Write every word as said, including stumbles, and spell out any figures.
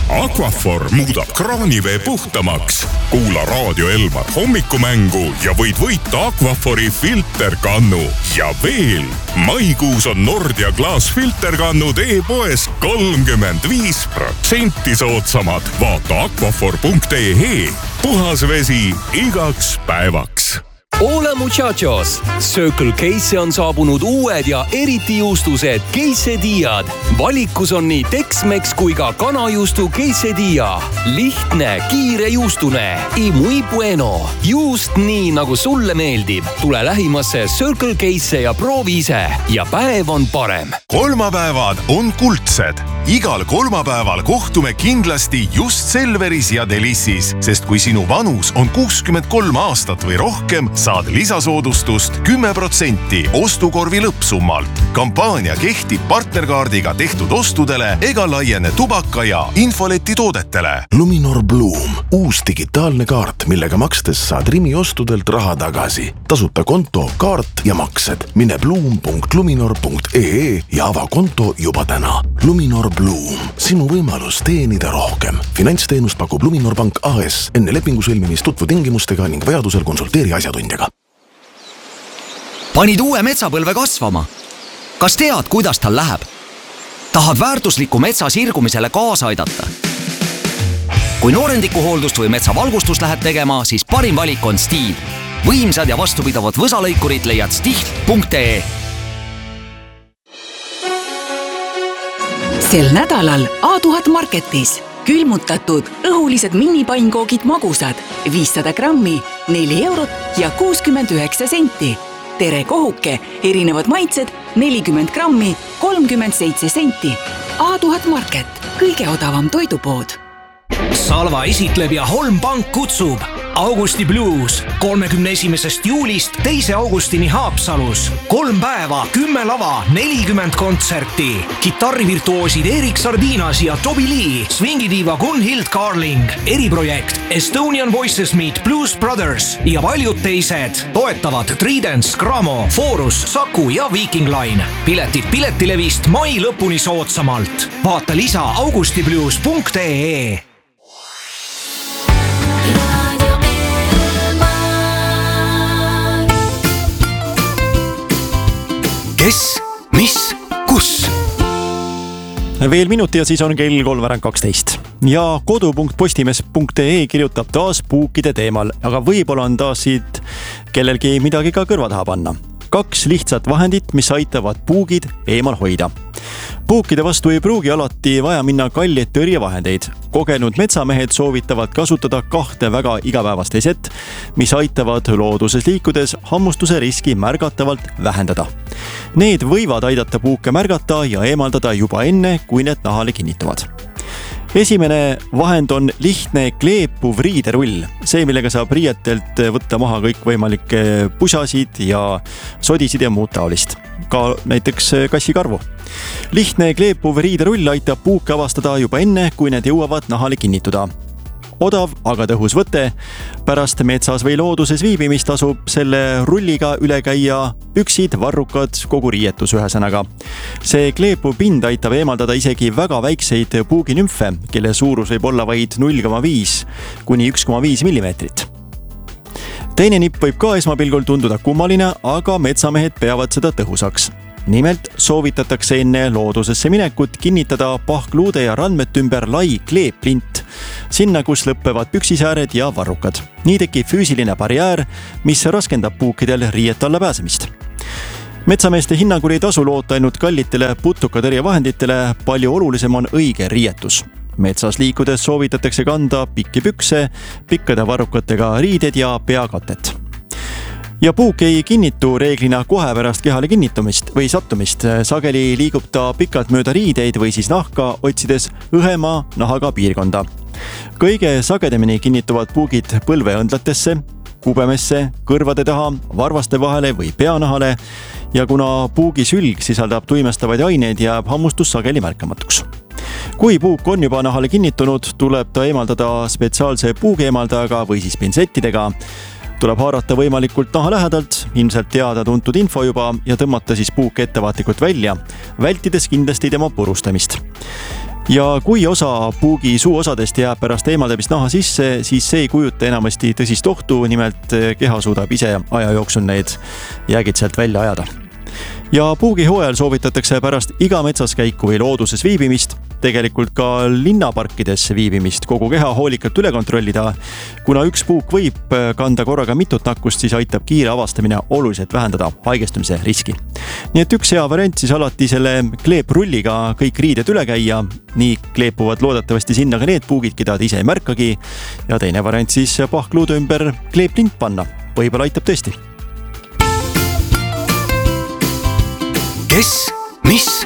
Aquaphor muudab kraanivee puhtamaks. Kuula Raadio Elmar hommikumängu ja võid võita Aquaphori filterkannu. Ja veel, maikuus on Nordia klaasfilterkannud e-poes kolmkümmend viis protsenti soodsamad. Vaata aquaphor punkt ee. Puhas vesi igaks päevaks. Hola muchachos! Circle K'sse on saabunud uued ja eriti juustused quesadillad. Valikus on nii Tex-Mex kui ka kanajuustu quesadilla. Lihtne, kiire juustune. Y muy bueno. Juust nii, nagu sulle meeldib. Tule lähimasse Circle K'sse ja proovi ise. Ja päev on parem. Kolmapäevad on kuldsed. Igal kolmapäeval kohtume kindlasti just Selveris ja Delissis, sest kui sinu vanus on kuuskümmend kolm aastat või rohkem, saad lisasoodustust kümme protsenti ostukorvi lõppsummalt. Kampaania kehtib partnerkaardiga tehtud ostudele ega laiene tubaka ja infoleti toodetele. Luminor Bloom, uus digitaalne kaart, millega makstes saad Rimi ostudelt raha tagasi. Tasuta konto, kaart ja maksed. Mine bloom punkt luminor punkt ee ja ava konto juba täna. Luminor Bloom, sinu võimalus teenida rohkem. Finantsteenust pakub Luminor Pank A S. Enne lepingu sõlmimist tutvu tingimustega ning vajadusel konsulteeri asjatundjaga. Panid uue metsapõlve kasvama. Kas tead, kuidas tal läheb? Tahad väärtusliku metsa sirgumisele kaasa aidata? Kui noorendikuhooldust või metsavalgustust lähed tegema, siis parim valik on Stihl. Võimsad ja vastupidavad võsalõikurid leiad stihl punkt ee. Sel nädalal A tuhat Marketis külmutatud õhulised minipainkoogid magusad viissada grammi, neli eurot ja kuuskümmend üheksa senti. Tere kohuke, erinevad maitsed, nelikümmend grammi, kolmkümmend seitse senti. A tuhat Market, kõige odavam toidupood. Salva esitleb ja Holm Pank kutsub Augusti Blues kolmekümne esimesest juulist teise augustini Haapsalus. Kolm päeva, kümme lava, nelikümmend kontserti. Kitarrivirtuoosid Erik Sardinas ja Toby Lee, swingidiiva Gunhild Carling, eriprojekt Estonian Voices Meet Blues Brothers ja paljud teised. Toetavad Tridents, Gramo, Forus, Saku ja Viking Line. Piletid piletilevist mai lõpuni soodsamalt. Vaata lisa augustiblues punkt ee. Kes, mis, kus? Veel minuti ja siis on kell kolmveerand kaksteist. Ja kodu punkt postimees punkt ee kirjutab taas puukide teemal, aga võib-olla on taas siit kellelgi midagi ka kõrva taha panna. Kaks lihtsat vahendit, mis aitavad puugid eemal hoida. Puukide vastu ei pruugi alati vaja minna kalleid tõrjevahendeid. Kogenud metsamehed soovitavad kasutada kahte väga igapäevast eset, mis aitavad looduses liikudes hammustuse riski märgatavalt vähendada. Need võivad aidata puuke märgata ja eemaldada juba enne, kui need nahale kinnituvad. Esimene vahend on lihtne kleepuv riiderull. See, millega saab riietelt võtta maha kõik võimalikke pusasid ja sodisid ja muud taolist. Ka näiteks kassikarvu. Lihtne kleepuv riiderull aitab puuke avastada juba enne, kui need jõuavad nahale kinnituda. Odav, aga tõhus võte. Pärast metsas või looduses viibimist asub selle rulliga üle käia püksid, varrukad, kogu riietus ühesõnaga. See kleepuv pind aitab eemaldada isegi väga väikseid puuginümfe, kelle suurus võib olla vaid null koma viis kuni üks koma viis millimeetrit. Teine nipp võib ka esmapilgul tunduda kummaline, aga metsamehed peavad seda tõhusaks. Nimelt soovitatakse enne loodusesse minekut kinnitada pahkluude ja randmete ümber lai kleeplint, sinna, kus lõppevad püksisääred ja varrukad. Nii tekib füüsiline barjäär, mis raskendab puukidel riiet alla pääsemist. Metsameeste hinnangul ei tasu loota ainult kallitele putukatõrjevahenditele, palju olulisem on õige riietus. Metsas liikudes soovitatakse kanda pikki pükse, pikkade varrukatega riided ja peakatet. Ja puuk ei kinnitu reeglina kohe pärast kehale kinnitumist või sattumist. Sageli liigub ta pikalt mööda riideid või siis nahka, otsides õhema nahaga piirkonda. Kõige sagedamini kinnituvad puugid põlveõndlatesse, kubemesse, kõrvade taha, varvaste vahele või peanahale ja kuna puugi sülg sisaldab tuimestavaid aineid, jääb hammustus sageli märkamatuks. Kui puuk on juba nahale kinnitunud, tuleb ta eemaldada spetsiaalse puugeemaldajaga või siis pintsettidega. Tuleb haarata võimalikult naha lähedalt, ilmselt teada tuntud info juba ja tõmmata siis puuk ettevaatlikult välja, vältides kindlasti tema purustamist. ja kui osa puugi suuosadest jääb pärast eemaldamist naha sisse, siis see ei kujuta enamasti tõsist ohtu, nimelt keha suudab ise aja jooksul need jäägid sealt välja ajada. Ja puugihooajal soovitatakse pärast iga metsas käiku või looduses viibimist, tegelikult ka linnaparkides viibimist kogu keha hoolikalt üle kontrollida. Kuna üks puuk võib kanda korraga mitut nakkust, siis aitab kiire avastamine oluliselt vähendada haigestumise riski. Nii et üks hea variant siis alati selle kleeprulliga kõik riided üle käia, nii kleepuvad loodetavasti sinna ka need puugid, keda te ise ei märkagi, ja teine variant siis pahkluude ümber kleeplint panna, võib-olla aitab tõesti. Kes, mis